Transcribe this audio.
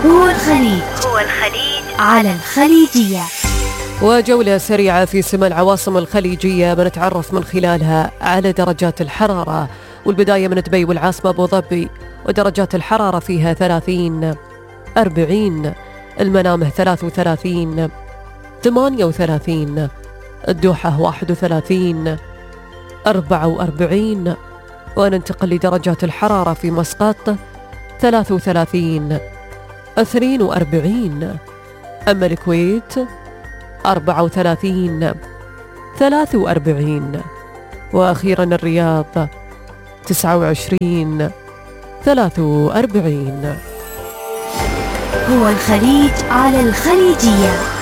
هو الخليج على الخليجية. وجولة سريعة في سما العواصم الخليجية بنتعرف من خلالها على درجات الحرارة، والبداية من دبي والعاصمة أبو ظبي، ودرجات الحرارة فيها 30 40، المنامه 33 38، الدوحة 31 44، وننتقل لدرجات الحرارة في مسقط 33 42، أما الكويت 34 43، وأخيرا الرياض 29 43. هو الخليج على الخليجية.